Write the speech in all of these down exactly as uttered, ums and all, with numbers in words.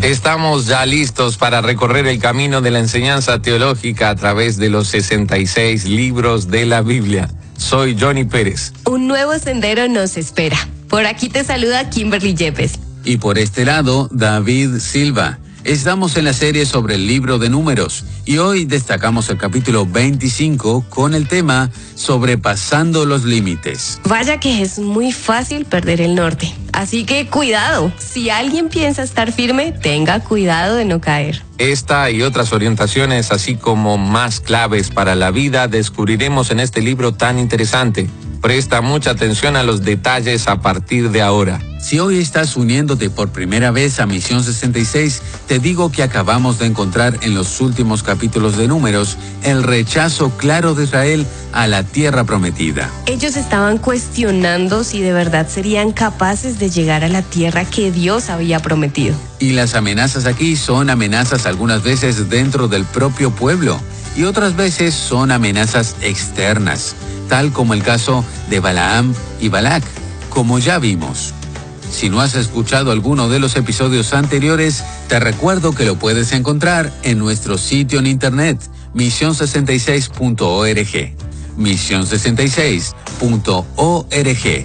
Estamos ya listos para recorrer el camino de la enseñanza teológica a través de los sesenta y seis libros de la Biblia. Soy Johnny Pérez. Un nuevo sendero nos espera. Por aquí te saluda Kimberly Yepes. Y por este lado, David Silva. Estamos en la serie sobre el libro de Números y hoy destacamos el capítulo veinticinco con el tema Sobrepasando los límites. Vaya que es muy fácil perder el norte, así que cuidado. Si alguien piensa estar firme, tenga cuidado de no caer. Esta y otras orientaciones, así como más claves para la vida, descubriremos en este libro tan interesante. Presta mucha atención a los detalles a partir de ahora. Si hoy estás uniéndote por primera vez a Misión sesenta y seis, te digo que acabamos de encontrar en los últimos capítulos de Números el rechazo claro de Israel a la tierra prometida. Ellos estaban cuestionando si de verdad serían capaces de llegar a la tierra que Dios había prometido. Y las amenazas aquí son amenazas algunas veces dentro del propio pueblo y otras veces son amenazas externas, tal como el caso de Balaam y Balac, como ya vimos. Si no has escuchado alguno de los episodios anteriores, te recuerdo que lo puedes encontrar en nuestro sitio en internet, misión sesenta y seis punto org. misión sesenta y seis punto org.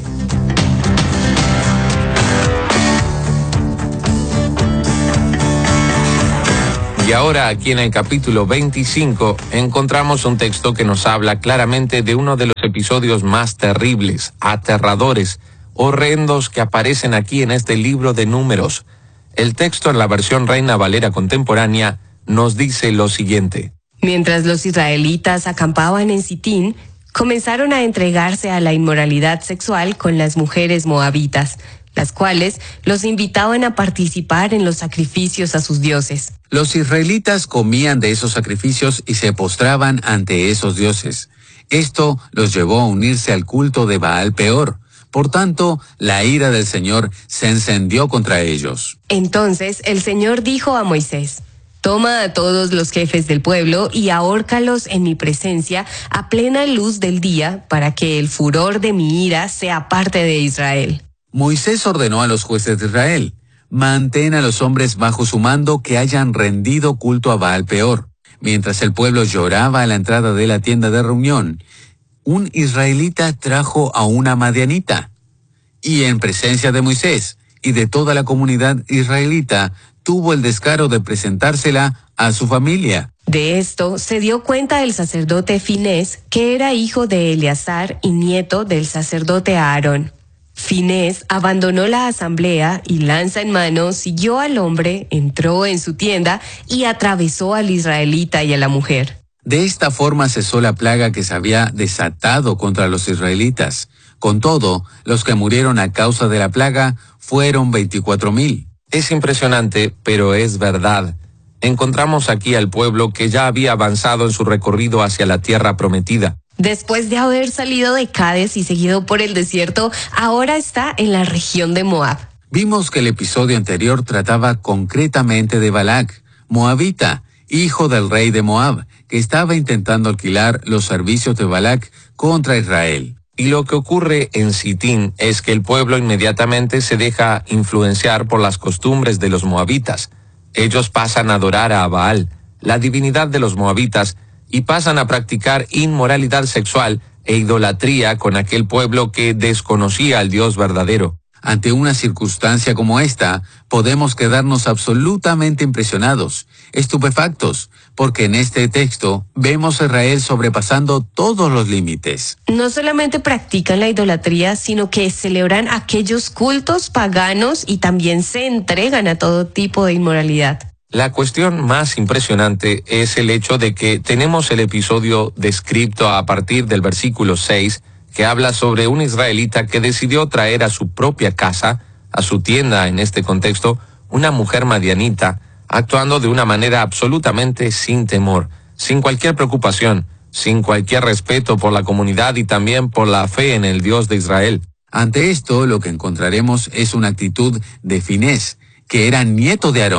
Y ahora aquí en el capítulo veinticinco encontramos un texto que nos habla claramente de uno de los episodios más terribles, aterradores, horrendos que aparecen aquí en este libro de Números. El texto en la versión Reina Valera contemporánea nos dice lo siguiente. Mientras los israelitas acampaban en Sitín, comenzaron a entregarse a la inmoralidad sexual con las mujeres moabitas, las cuales los invitaban a participar en los sacrificios a sus dioses. Los israelitas comían de esos sacrificios y se postraban ante esos dioses. Esto los llevó a unirse al culto de Baal Peor. Por tanto, la ira del Señor se encendió contra ellos. Entonces el Señor dijo a Moisés: Toma a todos los jefes del pueblo y ahórcalos en mi presencia a plena luz del día, para que el furor de mi ira sea parte de Israel. Moisés ordenó a los jueces de Israel: mantén a los hombres bajo su mando que hayan rendido culto a Baal Peor. Mientras el pueblo lloraba a la entrada de la tienda de reunión, un israelita trajo a una madianita, y en presencia de Moisés y de toda la comunidad israelita, tuvo el descaro de presentársela a su familia. De esto se dio cuenta el sacerdote Finés, que era hijo de Eleazar y nieto del sacerdote Aarón. Finés abandonó la asamblea y, lanza en mano, siguió al hombre, entró en su tienda y atravesó al israelita y a la mujer. De esta forma cesó la plaga que se había desatado contra los israelitas. Con todo, los que murieron a causa de la plaga fueron veinticuatro mil. Es impresionante, pero es verdad. Encontramos aquí al pueblo que ya había avanzado en su recorrido hacia la tierra prometida. Después de haber salido de Cades y seguido por el desierto, ahora está en la región de Moab. Vimos que el episodio anterior trataba concretamente de Balac, moabita, hijo del rey de Moab, que estaba intentando alquilar los servicios de Balac contra Israel. Y lo que ocurre en Sitín es que el pueblo inmediatamente se deja influenciar por las costumbres de los moabitas. Ellos pasan a adorar a Baal, la divinidad de los moabitas, y pasan a practicar inmoralidad sexual e idolatría con aquel pueblo que desconocía al Dios verdadero. Ante una circunstancia como esta, podemos quedarnos absolutamente impresionados, estupefactos, porque en este texto vemos a Israel sobrepasando todos los límites. No solamente practican la idolatría, sino que celebran aquellos cultos paganos y también se entregan a todo tipo de inmoralidad. La cuestión más impresionante es el hecho de que tenemos el episodio descrito a partir del versículo seis, que habla sobre un israelita que decidió traer a su propia casa, a su tienda en este contexto, una mujer madianita, actuando de una manera absolutamente sin temor, sin cualquier preocupación, sin cualquier respeto por la comunidad y también por la fe en el Dios de Israel. Ante esto, lo que encontraremos es una actitud de Finés, que era nieto de Aarón.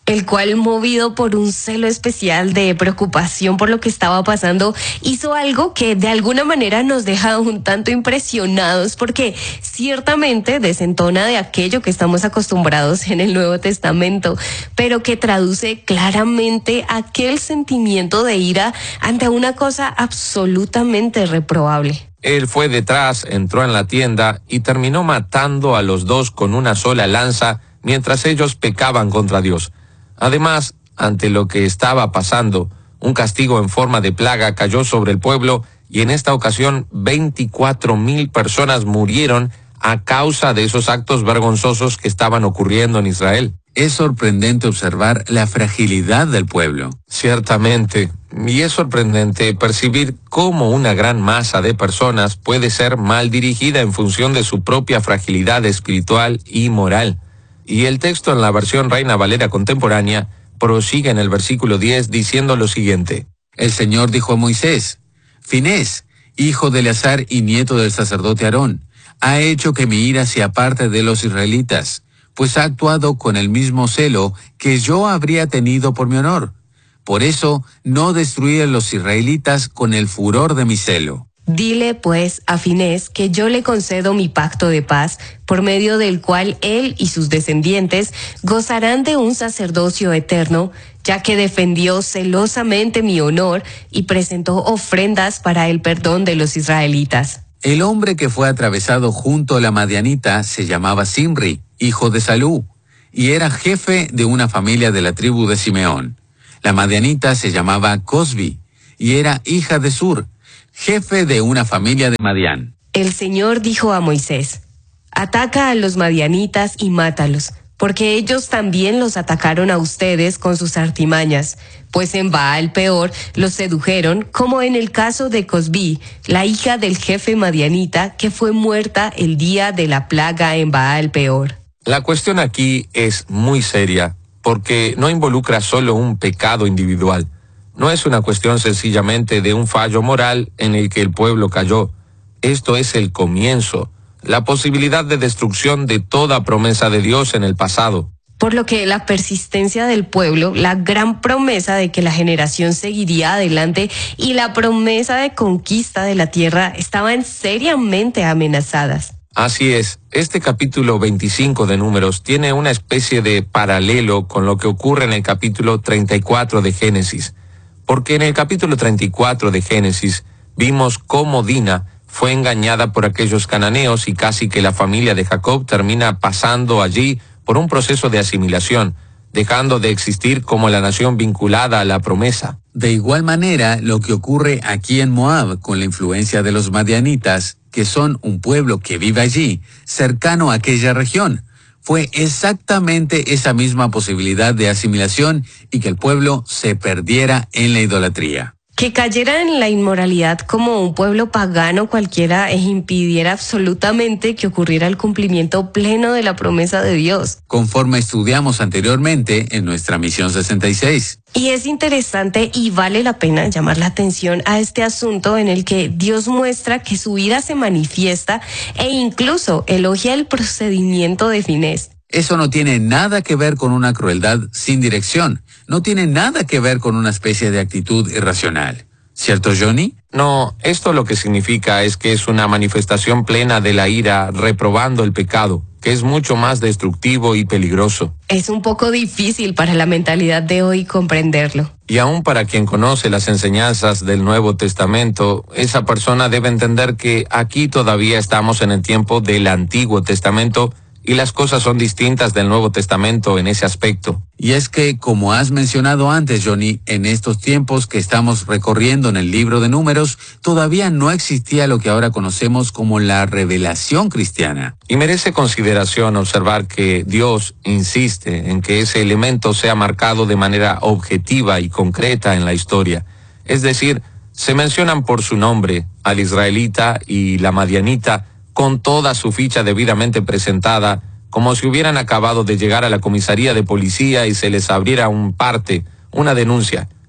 el cual, movido por un celo especial de preocupación por lo que estaba pasando, hizo algo que de alguna manera nos deja un tanto impresionados, porque ciertamente desentona de aquello que estamos acostumbrados en el Nuevo Testamento, pero que traduce claramente aquel sentimiento de ira ante una cosa absolutamente reprobable. Él fue detrás, entró en la tienda y terminó matando a los dos con una sola lanza mientras ellos pecaban contra Dios. Además, ante lo que estaba pasando, un castigo en forma de plaga cayó sobre el pueblo y en esta ocasión veinticuatro mil personas murieron a causa de esos actos vergonzosos que estaban ocurriendo en Israel. Es sorprendente observar la fragilidad del pueblo. Ciertamente, y es sorprendente percibir cómo una gran masa de personas puede ser mal dirigida en función de su propia fragilidad espiritual y moral. Y el texto en la versión Reina Valera contemporánea prosigue en el versículo diez diciendo lo siguiente. El Señor dijo a Moisés: Finés, hijo de Eleazar y nieto del sacerdote Aarón, ha hecho que mi ira se aparte de los israelitas, pues ha actuado con el mismo celo que yo habría tenido por mi honor. Por eso no destruí a los israelitas con el furor de mi celo. Dile pues a Finés que yo le concedo mi pacto de paz, por medio del cual él y sus descendientes gozarán de un sacerdocio eterno, ya que defendió celosamente mi honor y presentó ofrendas para el perdón de los israelitas. El hombre que fue atravesado junto a la madianita se llamaba Simri, hijo de Salú, y era jefe de una familia de la tribu de Simeón. La madianita se llamaba Cosbi, y era hija de Sur, jefe de una familia de Madián. El Señor dijo a Moisés: Ataca a los madianitas y mátalos, porque ellos también los atacaron a ustedes con sus artimañas, pues en Baal Peor los sedujeron, como en el caso de Cosbi, la hija del jefe madianita, que fue muerta el día de la plaga en Baal Peor. La cuestión aquí es muy seria, porque no involucra solo un pecado individual. No es una cuestión sencillamente de un fallo moral en el que el pueblo cayó. Esto es el comienzo, la posibilidad de destrucción de toda promesa de Dios en el pasado. Por lo que la persistencia del pueblo, la gran promesa de que la generación seguiría adelante y la promesa de conquista de la tierra estaban seriamente amenazadas. Así es, este capítulo veinticinco de Números tiene una especie de paralelo con lo que ocurre en el capítulo treinta y cuatro de Génesis. Porque en el capítulo treinta y cuatro de Génesis vimos cómo Dina fue engañada por aquellos cananeos y casi que la familia de Jacob termina pasando allí por un proceso de asimilación, dejando de existir como la nación vinculada a la promesa. De igual manera, lo que ocurre aquí en Moab con la influencia de los madianitas, que son un pueblo que vive allí, cercano a aquella región, fue exactamente esa misma posibilidad de asimilación y que el pueblo se perdiera en la idolatría. Que cayera en la inmoralidad como un pueblo pagano cualquiera e impidiera absolutamente que ocurriera el cumplimiento pleno de la promesa de Dios. Conforme estudiamos anteriormente en nuestra misión sesenta y seis. Y es interesante y vale la pena llamar la atención a este asunto en el que Dios muestra que su ira se manifiesta e incluso elogia el procedimiento de Finés. Eso no tiene nada que ver con una crueldad sin dirección. No tiene nada que ver con una especie de actitud irracional. ¿Cierto, Johnny? No, esto lo que significa es que es una manifestación plena de la ira reprobando el pecado, que es mucho más destructivo y peligroso. Es un poco difícil para la mentalidad de hoy comprenderlo. Y aún para quien conoce las enseñanzas del Nuevo Testamento, esa persona debe entender que aquí todavía estamos en el tiempo del Antiguo Testamento, y las cosas son distintas del Nuevo Testamento en ese aspecto. Y es que, como has mencionado antes, Johnny, en estos tiempos que estamos recorriendo en el libro de Números, todavía no existía lo que ahora conocemos como la revelación cristiana. Y merece consideración observar que Dios insiste en que ese elemento sea marcado de manera objetiva y concreta en la historia. Es decir, se mencionan por su nombre al israelita y la madianita, con toda su ficha debidamente presentada, como si hubieran acabado de llegar a la comisaría de policía y se les abriera un parte, una denuncia,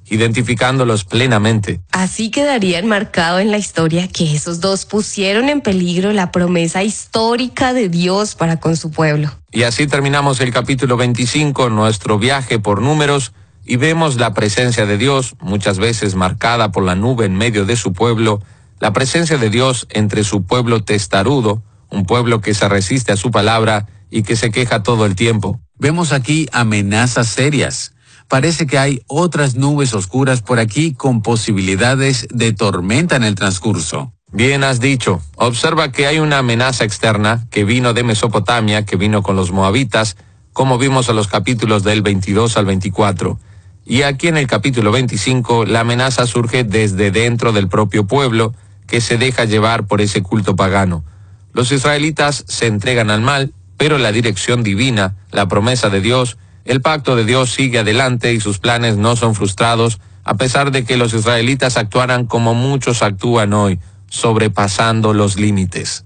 identificándolos plenamente. Así quedaría enmarcado en la historia que esos dos pusieron en peligro la promesa histórica de Dios para con su pueblo. Y así terminamos el capítulo veinticinco, nuestro viaje por números, y vemos la presencia de Dios, muchas veces marcada por la nube en medio de su pueblo, la presencia de Dios entre su pueblo testarudo, un pueblo que se resiste a su palabra y que se queja todo el tiempo. Vemos aquí amenazas serias. Parece que hay otras nubes oscuras por aquí con posibilidades de tormenta en el transcurso. Bien has dicho. Observa que hay una amenaza externa que vino de Mesopotamia, que vino con los moabitas, como vimos en los capítulos del veintidós al veinticuatro. Y aquí en el capítulo veinticinco, la amenaza surge desde dentro del propio pueblo, que se deja llevar por ese culto pagano. Los israelitas se entregan al mal, pero la dirección divina, la promesa de Dios, el pacto de Dios sigue adelante y sus planes no son frustrados, a pesar de que los israelitas actuaran como muchos actúan hoy, sobrepasando los límites.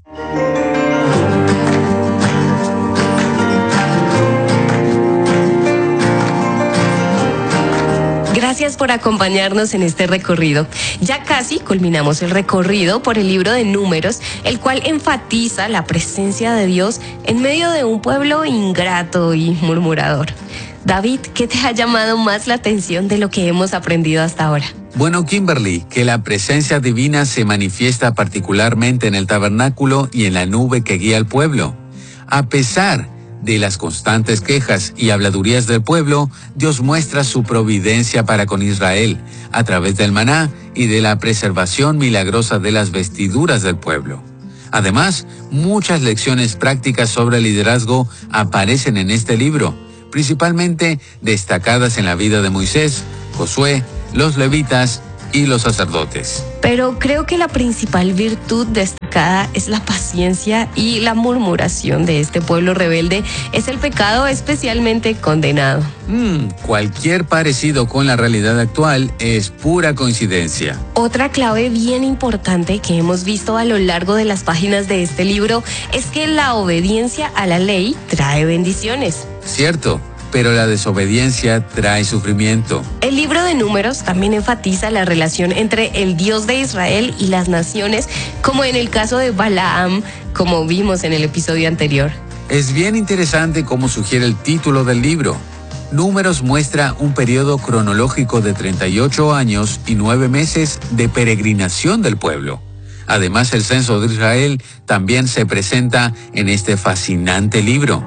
Gracias por acompañarnos en este recorrido. Ya casi culminamos el recorrido por el libro de Números, el cual enfatiza la presencia de Dios en medio de un pueblo ingrato y murmurador. David, ¿qué te ha llamado más la atención de lo que hemos aprendido hasta ahora? Bueno, Kimberly, que la presencia divina se manifiesta particularmente en el tabernáculo y en la nube que guía al pueblo. A pesar de las constantes quejas y habladurías del pueblo, Dios muestra su providencia para con Israel, a través del maná y de la preservación milagrosa de las vestiduras del pueblo. Además, muchas lecciones prácticas sobre liderazgo aparecen en este libro, principalmente destacadas en la vida de Moisés, Josué, los levitas y los sacerdotes. Pero creo que la principal virtud destacada es la paciencia, y la murmuración de este pueblo rebelde es el pecado especialmente condenado. Mm, cualquier parecido con la realidad actual es pura coincidencia. Otra clave bien importante que hemos visto a lo largo de las páginas de este libro es que la obediencia a la ley trae bendiciones. Cierto, pero la desobediencia trae sufrimiento. El libro de Números también enfatiza la relación entre el Dios de Israel y las naciones, como en el caso de Balaam, como vimos en el episodio anterior. Es bien interesante cómo sugiere el título del libro. Números muestra un periodo cronológico de treinta y ocho años y nueve meses de peregrinación del pueblo. Además, el censo de Israel también se presenta en este fascinante libro.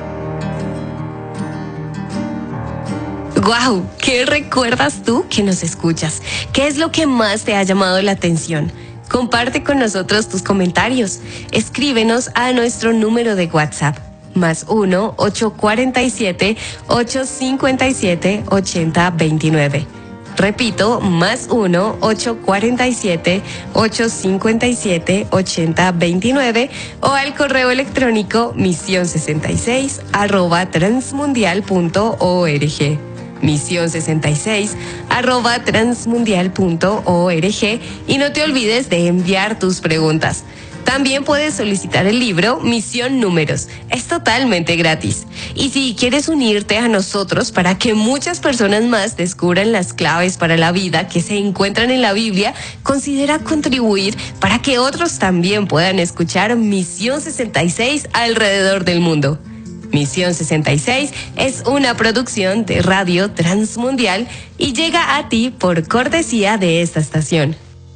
¡Guau! ¿Qué recuerdas tú que nos escuchas? ¿Qué es lo que más te ha llamado la atención? Comparte con nosotros tus comentarios. Escríbenos a nuestro número de WhatsApp, más uno ocho cuatro siete ocho cinco siete ocho cero dos nueve. Repito, más uno ocho cuatro siete ocho cinco siete ocho cero dos nueve, o al correo electrónico misión sesenta y seis arroba transmundial punto org. misión sesenta y seis arroba transmundial punto org, y no te olvides de enviar tus preguntas. También puedes solicitar el libro Misión Números. Es totalmente gratis. Y si quieres unirte a nosotros para que muchas personas más descubran las claves para la vida que se encuentran en la Biblia, considera contribuir para que otros también puedan escuchar Misión sesenta y seis alrededor del mundo. Misión sesenta y seis es una producción de Radio Transmundial y llega a ti por cortesía de esta estación.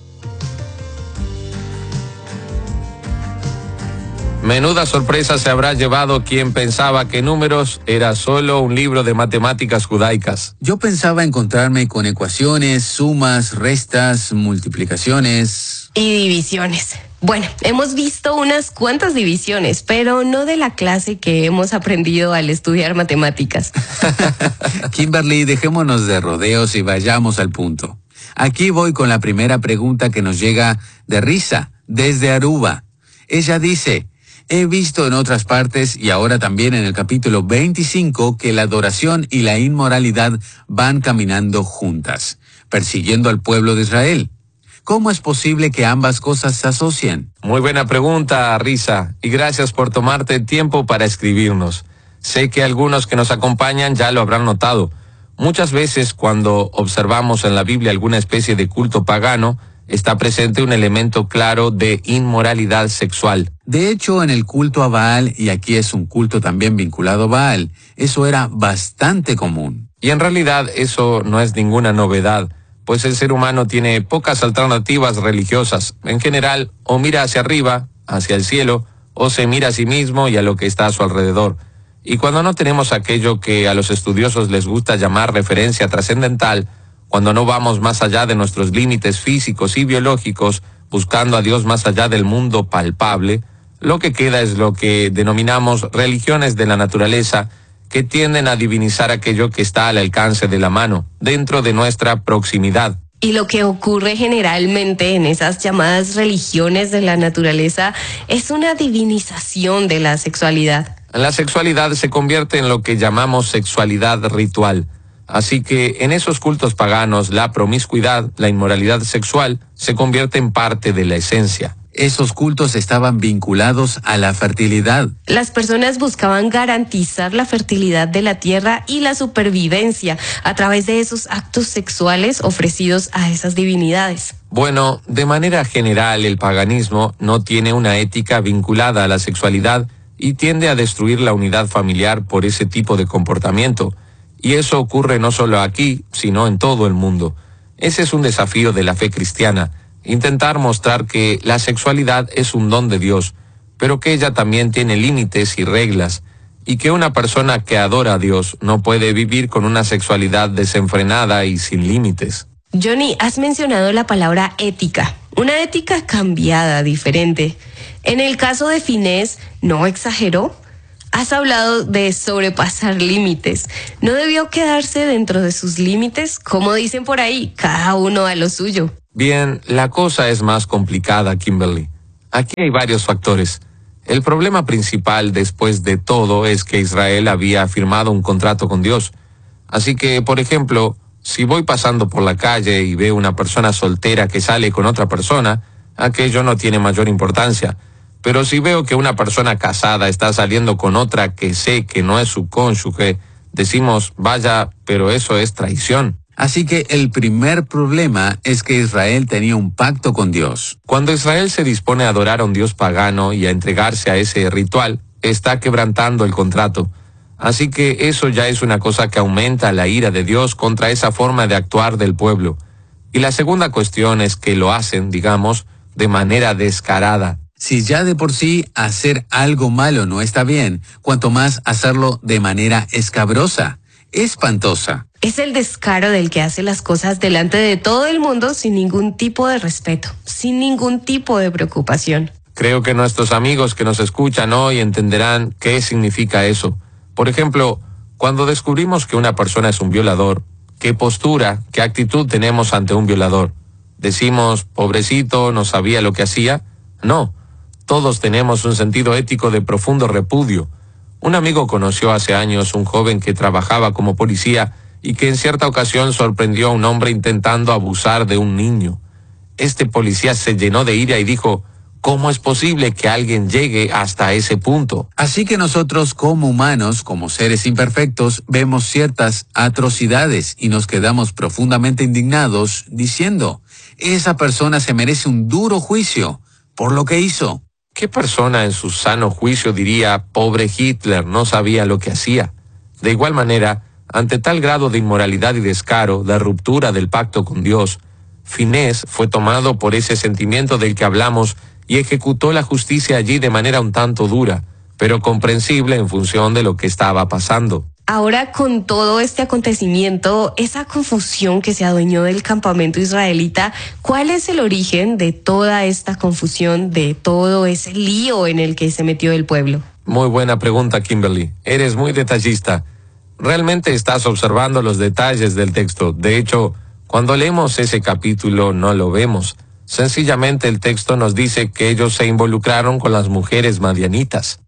Menuda sorpresa se habrá llevado quien pensaba que Números era solo un libro de matemáticas judaicas. Yo pensaba encontrarme con ecuaciones, sumas, restas, multiplicaciones y divisiones. Bueno, hemos visto unas cuantas divisiones, pero no de la clase que hemos aprendido al estudiar matemáticas. Kimberly, dejémonos de rodeos y vayamos al punto. Aquí voy con la primera pregunta que nos llega de Risa, desde Aruba. Ella dice: he visto en otras partes y ahora también en el capítulo veinticinco que la adoración y la inmoralidad van caminando juntas, persiguiendo al pueblo de Israel. ¿Cómo es posible que ambas cosas se asocien? Muy buena pregunta, Risa, y gracias por tomarte tiempo para escribirnos. Sé que algunos que nos acompañan ya lo habrán notado. Muchas veces cuando observamos en la Biblia alguna especie de culto pagano, está presente un elemento claro de inmoralidad sexual. De hecho, en el culto a Baal, y aquí es un culto también vinculado a Baal, eso era bastante común. Y en realidad eso no es ninguna novedad, pues el ser humano tiene pocas alternativas religiosas. En general, o mira hacia arriba, hacia el cielo, o se mira a sí mismo y a lo que está a su alrededor. Y cuando no tenemos aquello que a los estudiosos les gusta llamar referencia trascendental, cuando no vamos más allá de nuestros límites físicos y biológicos, buscando a Dios más allá del mundo palpable, lo que queda es lo que denominamos religiones de la naturaleza, que tienden a divinizar aquello que está al alcance de la mano, dentro de nuestra proximidad. Y lo que ocurre generalmente en esas llamadas religiones de la naturaleza es una divinización de la sexualidad. La sexualidad se convierte en lo que llamamos sexualidad ritual. Así que en esos cultos paganos, la promiscuidad, la inmoralidad sexual, se convierte en parte de la esencia. Esos cultos estaban vinculados a la fertilidad. Las personas buscaban garantizar la fertilidad de la tierra y la supervivencia a través de esos actos sexuales ofrecidos a esas divinidades. Bueno, de manera general, el paganismo no tiene una ética vinculada a la sexualidad y tiende a destruir la unidad familiar por ese tipo de comportamiento. Y eso ocurre no solo aquí, sino en todo el mundo. Ese es un desafío de la fe cristiana, intentar mostrar que la sexualidad es un don de Dios, pero que ella también tiene límites y reglas, y que una persona que adora a Dios no puede vivir con una sexualidad desenfrenada y sin límites. Johnny, has mencionado la palabra ética, una ética cambiada, diferente. En el caso de Finés, ¿no exageró? Has hablado de sobrepasar límites. ¿No debió quedarse dentro de sus límites? Como dicen por ahí, cada uno a lo suyo. Bien, la cosa es más complicada, Kimberly. Aquí hay varios factores. El problema principal después de todo es que Israel había firmado un contrato con Dios. Así que, por ejemplo, si voy pasando por la calle y veo una persona soltera que sale con otra persona, aquello no tiene mayor importancia. Pero si veo que una persona casada está saliendo con otra que sé que no es su cónyuge, decimos, vaya, pero eso es traición. Así que el primer problema es que Israel tenía un pacto con Dios. Cuando Israel se dispone a adorar a un Dios pagano y a entregarse a ese ritual, está quebrantando el contrato. Así que eso ya es una cosa que aumenta la ira de Dios contra esa forma de actuar del pueblo. Y la segunda cuestión es que lo hacen, digamos, de manera descarada. Si ya de por sí hacer algo malo no está bien, cuanto más hacerlo de manera escabrosa, espantosa. Es el descaro del que hace las cosas delante de todo el mundo sin ningún tipo de respeto, sin ningún tipo de preocupación. Creo que nuestros amigos que nos escuchan hoy entenderán qué significa eso. Por ejemplo, cuando descubrimos que una persona es un violador, ¿qué postura, qué actitud tenemos ante un violador? ¿Decimos, pobrecito, no sabía lo que hacía? No. Todos tenemos un sentido ético de profundo repudio. Un amigo conoció hace años un joven que trabajaba como policía y que en cierta ocasión sorprendió a un hombre intentando abusar de un niño. Este policía se llenó de ira y dijo, ¿cómo es posible que alguien llegue hasta ese punto? Así que nosotros como humanos, como seres imperfectos, vemos ciertas atrocidades y nos quedamos profundamente indignados diciendo, esa persona se merece un duro juicio por lo que hizo. ¿Qué persona en su sano juicio diría, pobre Hitler, no sabía lo que hacía? De igual manera, ante tal grado de inmoralidad y descaro, de ruptura del pacto con Dios, Finés fue tomado por ese sentimiento del que hablamos y ejecutó la justicia allí de manera un tanto dura, pero comprensible en función de lo que estaba pasando. Ahora, con todo este acontecimiento, esa confusión que se adueñó del campamento israelita, ¿cuál es el origen de toda esta confusión, de todo ese lío en el que se metió el pueblo? Muy buena pregunta, Kimberly. Eres muy detallista. Realmente estás observando los detalles del texto. De hecho, cuando leemos ese capítulo no lo vemos. Sencillamente el texto nos dice que ellos se involucraron con las mujeres madianitas.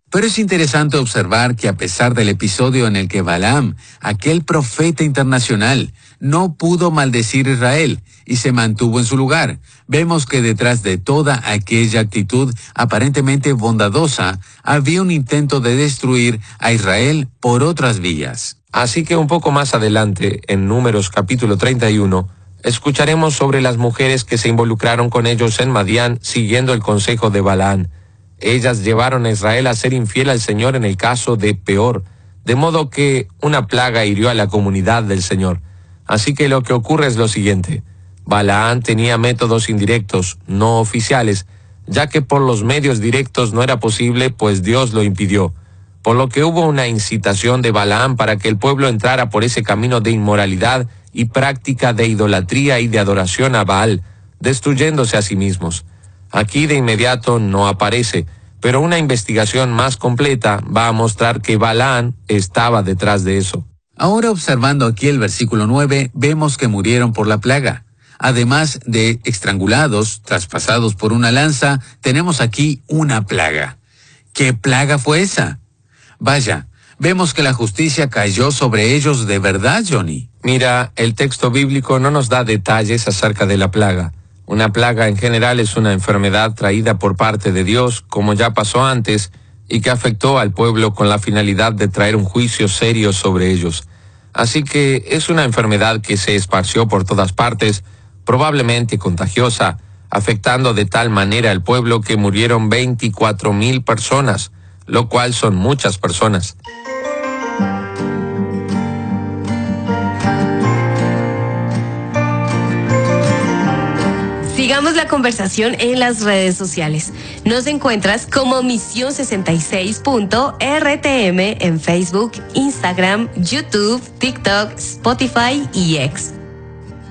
Pero es interesante observar que a pesar del episodio en el que Balaam, aquel profeta internacional, no pudo maldecir a Israel y se mantuvo en su lugar, vemos que detrás de toda aquella actitud aparentemente bondadosa había un intento de destruir a Israel por otras vías. Así que un poco más adelante, en Números capítulo treinta y uno, escucharemos sobre las mujeres que se involucraron con ellos en Madián siguiendo el consejo de Balaam. Ellas llevaron a Israel a ser infiel al Señor en el caso de Peor, de modo que una plaga hirió a la comunidad del Señor. Así que lo que ocurre es lo siguiente: Balaam tenía métodos indirectos, no oficiales, ya que por los medios directos no era posible, pues Dios lo impidió. Por lo que hubo una incitación de Balaam para que el pueblo entrara por ese camino de inmoralidad y práctica de idolatría y de adoración a Baal, destruyéndose a sí mismos. Aquí de inmediato no aparece, pero una investigación más completa va a mostrar que Balaam estaba detrás de eso. Ahora, observando aquí el versículo nueve, vemos que murieron por la plaga. Además de estrangulados, traspasados por una lanza, tenemos aquí una plaga. ¿Qué plaga fue esa? Vaya, vemos que la justicia cayó sobre ellos de verdad, Johnny. Mira, el texto bíblico no nos da detalles acerca de la plaga. Una plaga en general es una enfermedad traída por parte de Dios, como ya pasó antes, y que afectó al pueblo con la finalidad de traer un juicio serio sobre ellos. Así que es una enfermedad que se esparció por todas partes, probablemente contagiosa, afectando de tal manera al pueblo que murieron veinticuatro mil personas, lo cual son muchas personas. Sigamos la conversación en las redes sociales. Nos encuentras como Misión sesenta y seis punto R T M en Facebook, Instagram, YouTube, TikTok, Spotify y X.